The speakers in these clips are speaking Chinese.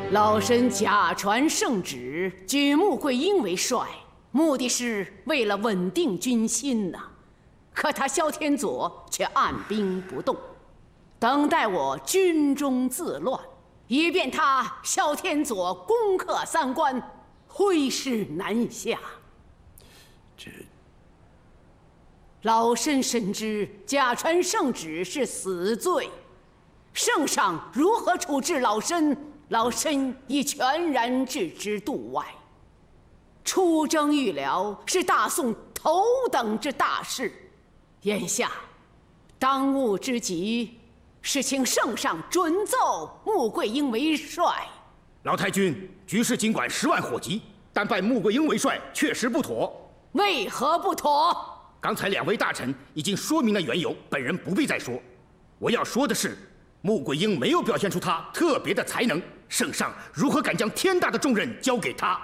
老身假传圣旨，举穆桂英为帅，目的是为了稳定军心呐。可他萧天佐却按兵不动，等待我军中自乱，以便他萧天佐攻克三关，挥师南下。 这老身深知假传圣旨是死罪，圣上如何处置老身，老身已全然置之度外。出征预辽是大宋头等之大事，眼下当务之急是请圣上准奏穆桂英为帅。 老太君，局势尽管10万火急，但拜穆桂英为帅确实不妥。 为何不妥？ 刚才2位大臣已经说明了缘由，本人不必再说。我要说的是，穆桂英没有表现出她特别的才能，圣上如何敢将天大的重任交给她？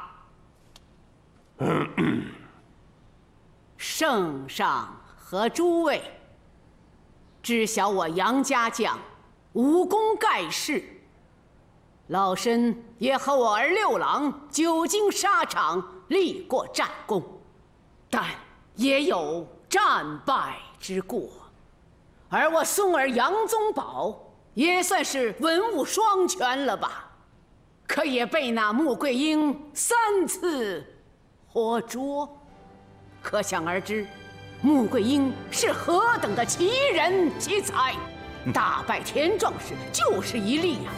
圣上和诸位知晓我杨家将武功盖世，老身也和我儿六郎久经沙场，立过战功，但也有战败之过。而我孙儿杨宗保也算是文武双全了吧，可也被那穆桂英3次活捉。可想而知，穆桂英是何等的奇人奇才，大败田壮士就是一例呀。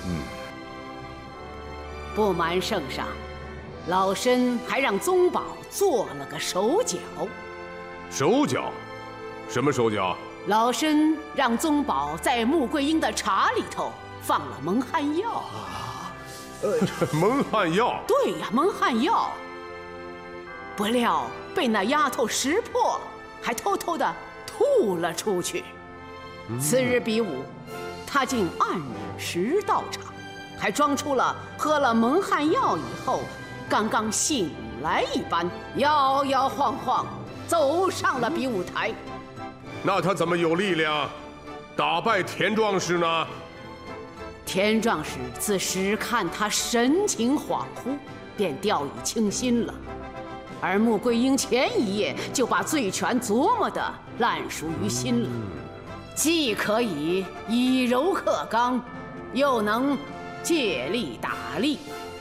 不瞒圣上，老身还让宗保做了个手脚。 手脚？什么手脚？ 老身让宗保在穆桂英的茶里头放了蒙汗药。 蒙汗药？ 对呀，蒙汗药。不料被那丫头识破，还偷偷的吐了出去。次日比武，他竟按时到场，还装出了喝了蒙汗药以后刚刚醒来一般，摇摇晃晃走上了比武台。 那他怎么有力量打败田壮士呢？ 田壮士此时看他神情恍惚，便掉以轻心了。而穆桂英前一夜就把醉拳琢磨得烂熟于心了，既可以以柔克刚，又能借力打力。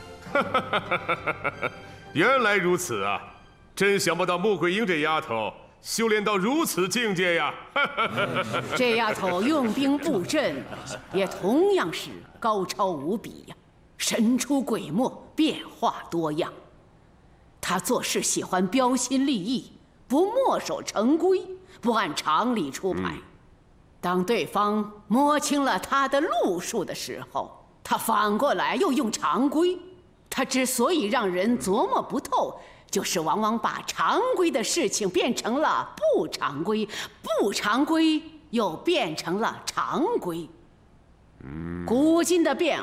原来如此啊！真想不到穆桂英这丫头修炼到如此境界呀！ 这丫头用兵布阵也同样是高超无比呀，神出鬼没，变化多样。她做事喜欢标新立异，不墨守成规，不按常理出牌。当对方摸清了她的路数的时候，她反过来又用常规。她之所以让人琢磨不透，就是往往把常规的事情变成了不常规，不常规又变成了常规。古今的变